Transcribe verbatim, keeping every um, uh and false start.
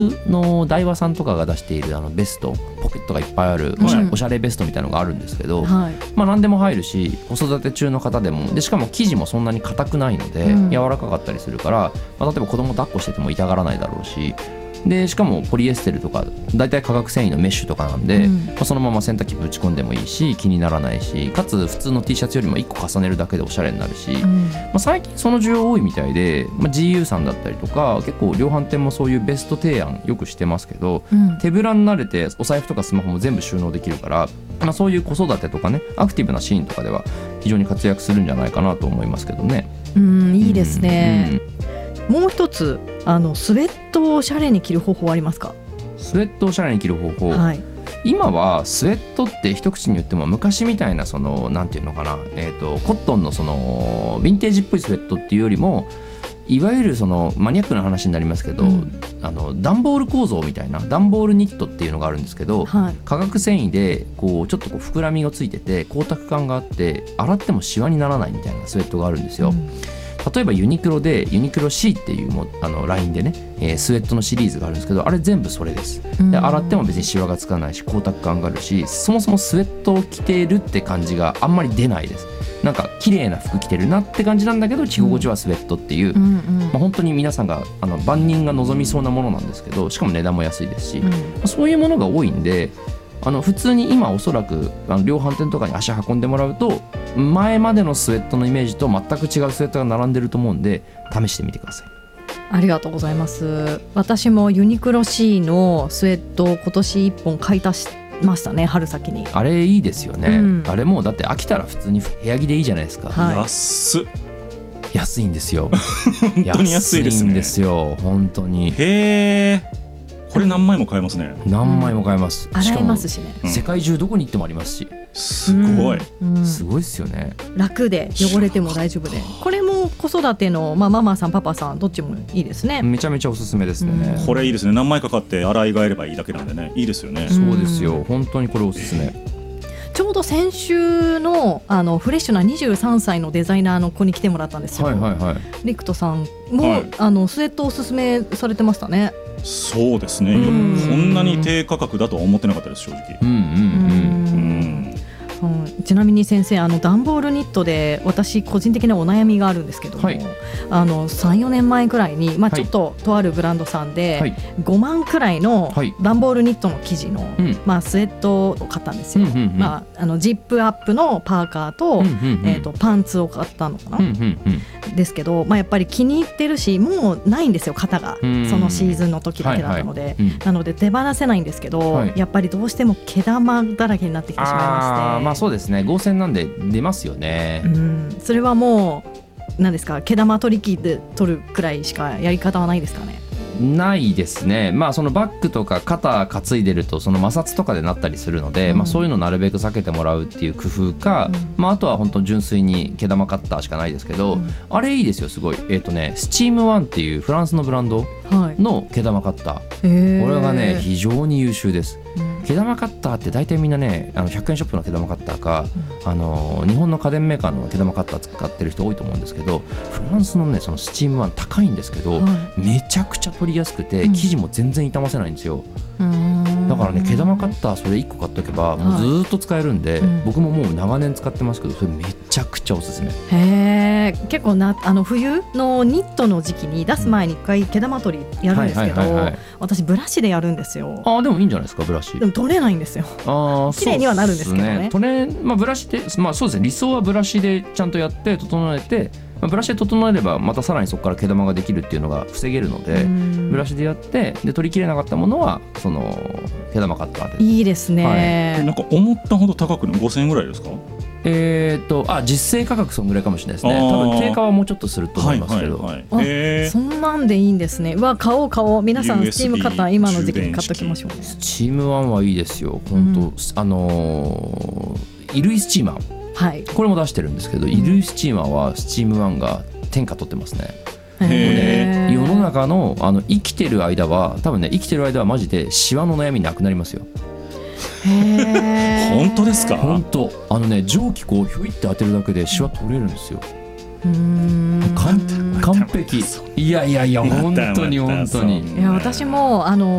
の大和さんとかが出しているあのベスト、ポケットがいっぱいあるおしゃれ、うん、おしゃれベストみたいなのがあるんですけど、はい、まあ、何でも入るし、子育て中の方でもで、しかも生地もそんなに硬くないので、うん、柔らかかったりするから、まあ、例えば子供抱っこしてても痛がらないだろうし、でしかもポリエステルとかだいたい化学繊維のメッシュとかなんで、うん、まあ、そのまま洗濯機ぶち込んでもいいし気にならないし、かつ普通の T シャツよりもいっこ重ねるだけでおしゃれになるし、うん、まあ、最近その需要多いみたいで、まあ、ジーユー さんだったりとか結構量販店もそういうベスト提案よくしてますけど、うん、手ぶらになれてお財布とかスマホも全部収納できるから、まあ、そういう子育てとかねアクティブなシーンとかでは非常に活躍するんじゃないかなと思いますけどね。 うん、いいですね、うん、もう一つあのスウェットをおしゃれに着る方法ありますか？ スウェットをおしゃれに着る方法、はい、今はスウェットって一口に言っても昔みたいなそのなんていうのかな、えーと、コットンのそのヴィンテージっぽいスウェットっていうよりも、いわゆるそのマニアックな話になりますけど、うん、あの段ボール構造みたいな段ボールニットっていうのがあるんですけど、はい、化学繊維でこうちょっとこう膨らみがついてて光沢感があって洗ってもシワにならないみたいなスウェットがあるんですよ、うん、例えばユニクロでユニクロ C っていうもあのラインでね、えー、スウェットのシリーズがあるんですけど、あれ全部それです。で洗っても別にシワがつかないし光沢感があるし、そもそもスウェットを着てるって感じがあんまり出ないです。なんか綺麗な服着てるなって感じなんだけど着心地はスウェットっていう、うんうんうん、まあ、本当に皆さんがあの万人が望みそうなものなんですけど、しかも値段も安いですし、うん、まあ、そういうものが多いんで、あの普通に今おそらくあの量販店とかに足運んでもらうと前までのスウェットのイメージと全く違うスウェットが並んでると思うんで試してみてください。 ありがとうございます。私もユニクロ C のスウェットを今年いっぽん買い足してましたね、春先に。 あれいいですよね、うん、あれもうだって飽きたら普通に部屋着でいいじゃないですか、 はい、安っ安いんですよ本当に安いですね。 安いんですよ本当に。 へー、これ何枚も買えますね。 何枚も買えます、 うん、洗えますしね、 うん、世界中どこに行ってもありますし、 すごい、 うんうん、 すごいですよね。 楽で汚れても大丈夫で、これも子育ての、まあ、ママさんパパさんどっちもいいですね。 めちゃめちゃおすすめですね、 うん、これいいですね。何枚か買って洗い替えればいいだけなんでね、いいですよね。 そうですよ、本当にこれおすすめ。 ちょうど先週 の, あのフレッシュなにじゅうさんさいのデザイナーの子に来てもらったんですよ、はいはいはい、リクトさんも、はい、あのスウェットおすすめされてましたね。 そうですね、こんなに低価格だとは思ってなかったです正直。うんうんうん、 うんうん、ちなみに先生、あの段ボールニットで私個人的なお悩みがあるんですけども、はい、あの さん,よ 年前くらいに、まあ、ちょっととあるブランドさんで、はい、ごまんくらいの段ボールニットの生地の、はい、まあ、スウェットを買ったんですよ、うんうんうん、まあ、あのジップアップのパーカーと、うんうんうん、えーと、パンツを買ったのかな、うんうんうん、ですけど、まあ、やっぱり気に入ってるしもうないんですよ型が、そのシーズンの時だけだったので、はいはい、うん、なので手放せないんですけど、はい、やっぱりどうしても毛玉だらけになってきてしまいまして。 まあそうですね、合成なんで出ますよね、うん、 それはもう何ですか、毛玉取り切って取るくらいしかやり方はないですかね。 ないですね。まあそのバッグとか肩担いでるとその摩擦とかでなったりするので、うん、まあ、そういうのをなるべく避けてもらうっていう工夫か、うん、まあ、あとは本当純粋に毛玉カッターしかないですけど、うん、あれいいですよすごい。えっとねスチームワンっていうフランスのブランドの毛玉カッター、はい、これがね非常に優秀です、うん、毛玉カッターって大体みんなねあのひゃくえんショップの毛玉カッターか、うん、あの日本の家電メーカーの毛玉カッター使ってる人多いと思うんですけど、フランスのねそのスチームワン高いんですけど、はい、めちゃくちゃ取りやすくて生地も全然傷ませないんですよ、うん、だからね毛玉カッターそれいっこ買っとけばもうずっと使えるんで、はい、うん、僕ももう長年使ってますけどそれめちゃくちゃおすすめ。 へー、結構なあの冬のニットの時期に出す前にいっかい毛玉取りやるんですけど、私ブラシでやるんですよ。 あ、でもいいんじゃないですかブラシ。 でも取れないんですよ。あ、綺麗にはなるんですけどね。 取れ、まあ、ブラシで、まあ、そうですね、理想はブラシでちゃんとやって整えて、まあ、ブラシで整えればまたさらにそこから毛玉ができるっていうのが防げるので、ブラシでやってで取りきれなかったものはその毛玉カッターで。 いいですね、 はい、なんか思ったほど高くのごせんえんぐらいですか。 えー、とあ実勢価格そんぐらいかもしれないですね。多分定価はもうちょっとすると思いますけど、はいはいはい、そんなんでいいんですね。うわ、買おう買おう。皆さんスチームカッター今の時期に買っときましょうね。 スチームワンはいいですよ本当、うん、あのー、衣類スチーマー、はい、これも出してるんですけど、衣類スチーマーはスチームワンが天下取ってますね。へー、世の中 の, あの生きてる間は多分ね生きてる間はマジでシワの悩みなくなりますよ。 へ本当ですか。 本当、あのね蒸気こうひょいって当てるだけでシワ取れるんですよ。 うーん完完璧。いやいやいや本当に本当に。 いや私もあの